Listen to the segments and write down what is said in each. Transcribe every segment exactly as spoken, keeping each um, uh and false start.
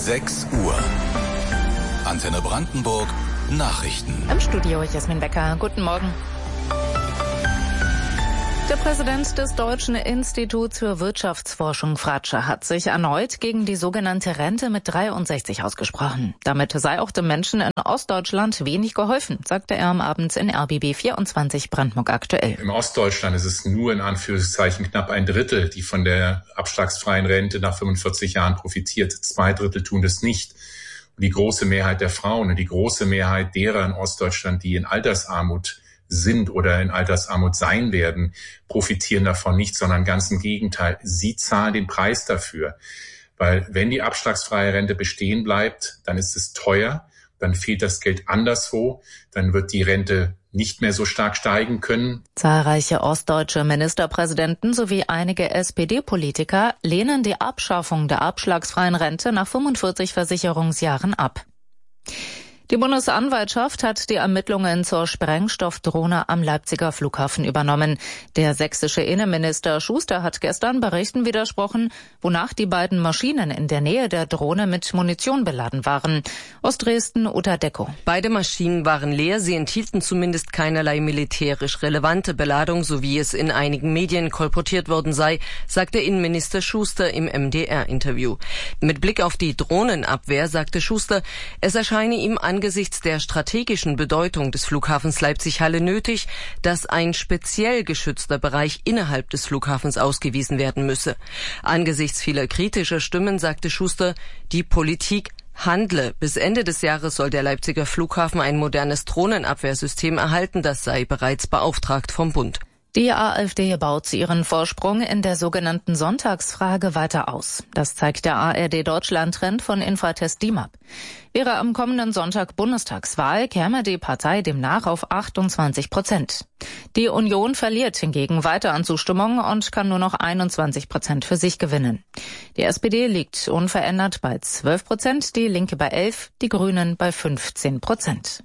sechs Uhr. Antenne Brandenburg Nachrichten. Im Studio Jasmin Becker. Guten Morgen. Der Präsident des Deutschen Instituts für Wirtschaftsforschung, Fratsche, hat sich erneut gegen die sogenannte Rente mit dreiundsechzig ausgesprochen. Damit sei auch den Menschen in Ostdeutschland wenig geholfen, sagte er am Abend in R B B vierundzwanzig Brandenburg aktuell. Im Ostdeutschland ist es nur in Anführungszeichen knapp ein Drittel, die von der abschlagsfreien Rente nach fünfundvierzig Jahren profitiert. Zwei Drittel tun das nicht. Und die große Mehrheit der Frauen und die große Mehrheit derer in Ostdeutschland, die in Altersarmut sind oder in Altersarmut sein werden, profitieren davon nicht, sondern ganz im Gegenteil. Sie zahlen den Preis dafür. Weil wenn die abschlagsfreie Rente bestehen bleibt, dann ist es teuer, dann fehlt das Geld anderswo, dann wird die Rente nicht mehr so stark steigen können. Zahlreiche ostdeutsche Ministerpräsidenten sowie einige S P D-Politiker lehnen die Abschaffung der abschlagsfreien Rente nach fünfundvierzig Versicherungsjahren ab. Die Bundesanwaltschaft hat die Ermittlungen zur Sprengstoffdrohne am Leipziger Flughafen übernommen. Der sächsische Innenminister Schuster hat gestern Berichten widersprochen, wonach die beiden Maschinen in der Nähe der Drohne mit Munition beladen waren. Ostdresden, Uta Decko. Beide Maschinen waren leer, sie enthielten zumindest keinerlei militärisch relevante Beladung, so wie es in einigen Medien kolportiert worden sei, sagte Innenminister Schuster im M D R-Interview. Mit Blick auf die Drohnenabwehr sagte Schuster, es erscheine ihm an angesichts der strategischen Bedeutung des Flughafens Leipzig-Halle nötig, dass ein speziell geschützter Bereich innerhalb des Flughafens ausgewiesen werden müsse. Angesichts vieler kritischer Stimmen sagte Schuster, die Politik handle. Bis Ende des Jahres soll der Leipziger Flughafen ein modernes Drohnenabwehrsystem erhalten, das sei bereits beauftragt vom Bund. Die AfD baut ihren Vorsprung in der sogenannten Sonntagsfrage weiter aus. Das zeigt der A R D-Deutschland-Trend von Infratest DIMAP. Wäre am kommenden Sonntag Bundestagswahl, käme die Partei demnach auf achtundzwanzig Prozent. Die Union verliert hingegen weiter an Zustimmung und kann nur noch einundzwanzig Prozent für sich gewinnen. Die S P D liegt unverändert bei zwölf Prozent, die Linke bei elf, die Grünen bei fünfzehn Prozent.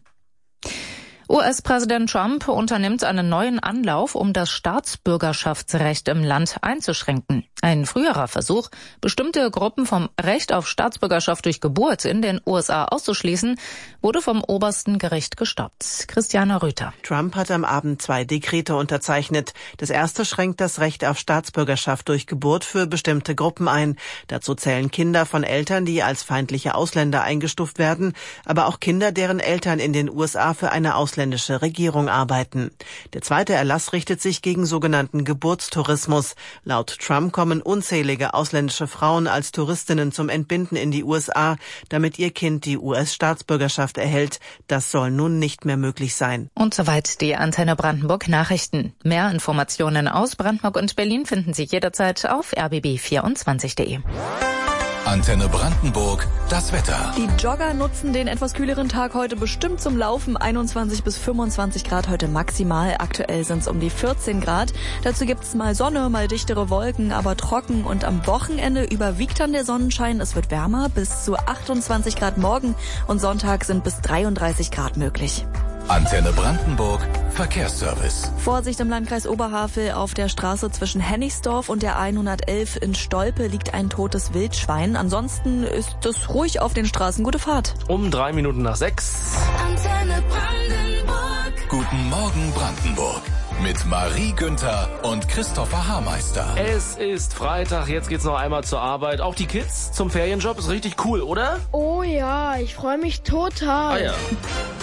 U S-Präsident Trump unternimmt einen neuen Anlauf, um das Staatsbürgerschaftsrecht im Land einzuschränken. Ein früherer Versuch, bestimmte Gruppen vom Recht auf Staatsbürgerschaft durch Geburt in den U S A auszuschließen, wurde vom obersten Gericht gestoppt. Christiane Rüther. Trump hat am Abend zwei Dekrete unterzeichnet. Das erste schränkt das Recht auf Staatsbürgerschaft durch Geburt für bestimmte Gruppen ein. Dazu zählen Kinder von Eltern, die als feindliche Ausländer eingestuft werden, aber auch Kinder, deren Eltern in den U S A für eine ausländische Regierung arbeiten. Der zweite Erlass richtet sich gegen sogenannten Geburtstourismus. Laut Trump kommen unzählige ausländische Frauen als Touristinnen zum Entbinden in die U S A, damit ihr Kind die U S-Staatsbürgerschaft erhält. Das soll nun nicht mehr möglich sein. Und soweit die Antenne Brandenburg Nachrichten. Mehr Informationen aus Brandenburg und Berlin finden Sie jederzeit auf r b b vierundzwanzig punkt de. Antenne Brandenburg, das Wetter. Die Jogger nutzen den etwas kühleren Tag heute bestimmt zum Laufen. einundzwanzig bis fünfundzwanzig Grad heute maximal. Aktuell sind es um die vierzehn Grad. Dazu gibt's mal Sonne, mal dichtere Wolken, aber trocken. Und am Wochenende überwiegt dann der Sonnenschein. Es wird wärmer, bis zu achtundzwanzig Grad morgen. Und Sonntag sind bis dreiunddreißig Grad möglich. Antenne Brandenburg, Verkehrsservice. Vorsicht im Landkreis Oberhavel. Auf der Straße zwischen Hennigsdorf und der hundertelf in Stolpe liegt ein totes Wildschwein. Ansonsten ist es ruhig auf den Straßen. Gute Fahrt. Um drei Minuten nach sechs. Antenne Brandenburg. Guten Morgen Brandenburg. Mit Marie Günther und Christopher Haarmeister. Es ist Freitag, jetzt geht's noch einmal zur Arbeit. Auch die Kids zum Ferienjob ist richtig cool, oder? Oh ja, ich freue mich total. Ah ja.